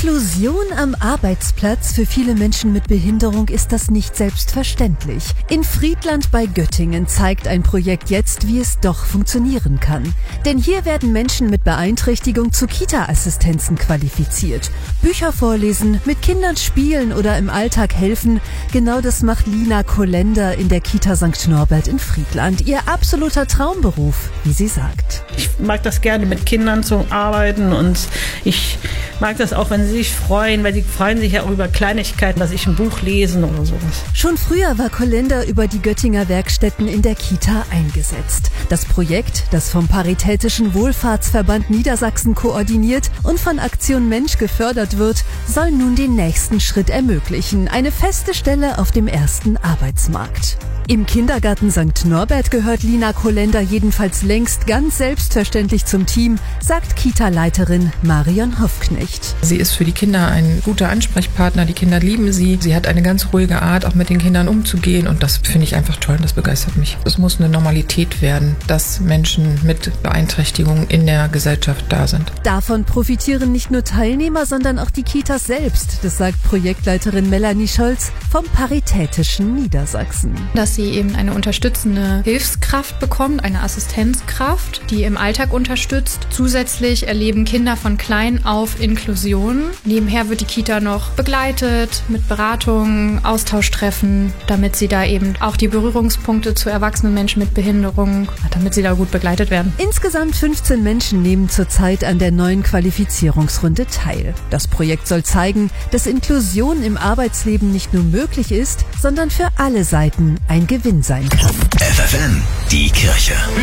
Inklusion am Arbeitsplatz. Für viele Menschen mit Behinderung ist das nicht selbstverständlich. In Friedland bei Göttingen zeigt ein Projekt jetzt, wie es doch funktionieren kann. Denn hier werden Menschen mit Beeinträchtigung zu Kita-Assistenzen qualifiziert. Bücher vorlesen, mit Kindern spielen oder im Alltag helfen. Genau das macht Lina Kollender in der Kita St. Norbert in Friedland. Ihr absoluter Traumberuf, wie sie sagt. Ich mag das gerne, mit Kindern zu arbeiten, und ich mag das auch, wenn sie sich freuen, weil sie freuen sich ja auch über Kleinigkeiten, dass ich ein Buch lesen oder sowas. Schon früher war Kollender über die Göttinger Werkstätten in der Kita eingesetzt. Das Projekt, das vom Paritätischen Wohlfahrtsverband Niedersachsen koordiniert und von Aktion Mensch gefördert wird, soll nun den nächsten Schritt ermöglichen: eine feste Stelle auf dem ersten Arbeitsmarkt. Im Kindergarten St. Norbert gehört Lina Kollender jedenfalls längst ganz selbstverständlich zum Team, sagt Kita-Leiterin Marion Hoffknecht. Sie ist für die Kinder ein guter Ansprechpartner, die Kinder lieben sie. Sie hat eine ganz ruhige Art, auch mit den Kindern umzugehen, und das finde ich einfach toll und das begeistert mich. Es muss eine Normalität werden, dass Menschen mit Beeinträchtigungen in der Gesellschaft da sind. Davon profitieren nicht nur Teilnehmer, sondern auch die Kitas selbst. Das sagt Projektleiterin Melanie Scholz vom Paritätischen Niedersachsen. Dass sie eben eine unterstützende Hilfskraft bekommt, eine Assistenzkraft, die im Alltag unterstützt. Zusätzlich erleben Kinder von klein auf Inklusion. Nebenher wird die Kita noch begleitet mit Beratungen, Austauschtreffen, damit sie da eben auch die Berührungspunkte zu erwachsenen Menschen mit Behinderung, damit sie da gut begleitet werden. Insgesamt 15 Menschen nehmen zurzeit an der neuen Qualifizierungsrunde teil. Das Projekt soll zeigen, dass Inklusion im Arbeitsleben nicht nur möglich ist, sondern für alle Seiten ein Gewinn sein kann. FFN, die Kirche.